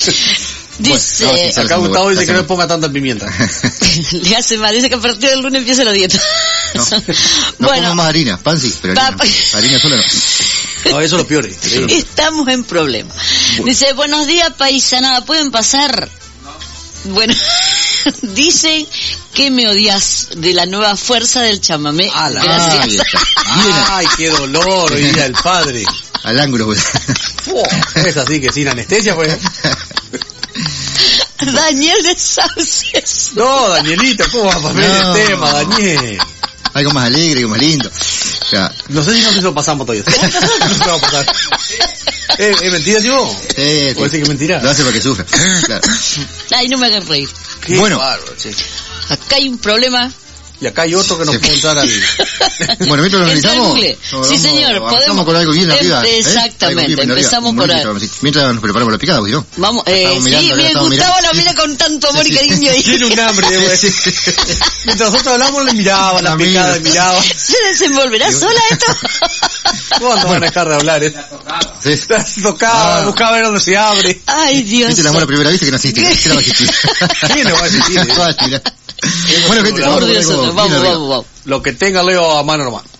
Dice, bueno, Acá Gustavo dice que no le ponga tanta pimienta. le hace mal, dice que a partir del lunes empieza la dieta. No como más harina, pan sí, pero harina sola no. No, eso es lo peor. Estamos en problema. Dice, buenos días, paisanada, ¿pueden pasar? No. Bueno, dicen que me odias de la nueva fuerza del chamamé. Gracias. Ay, qué dolor hoy día el padre. Al ángulo, pues. Es así que sin anestesia, pues. Daniel de Sauces. No, Danielito, ¿cómo va a pasar el tema, Daniel? Algo más alegre, algo más lindo. Ya. No sé si nos lo pasamos todavía. No se va a pasar. ¿Es mentira, tío? Sí. ¿O decir que es mentira? Lo hace para que sufra. Claro. Ay, no me hagan reír. Qué bueno. bárbaro, che. Acá hay un problema. Y acá hay otro que nos puede entrar al... Bueno, mientras lo Entra al analizamos... Google. Sí, señor, podemos... con algo bien arriba. Exactamente, empezamos por ahí. Mientras nos preparamos la picada, ¿no? Vamos, sí, bien, Gustavo la mira con tanto amor y cariño ahí. Tiene un hambre, güey. Mientras nosotros hablamos, le miraba la picada, le miraba. ¿Se desenvolverá sola esto? ¿Cuándo van a dejar de hablar? Tocaba, buscaba ver dónde se abre. Ay, Dios. Viste el amor a primera vista que no existe. ¿Qué no va a existir? ¿Quién no va a existir? Bueno, gente, vamos. Lo que tenga Leo a mano nomás.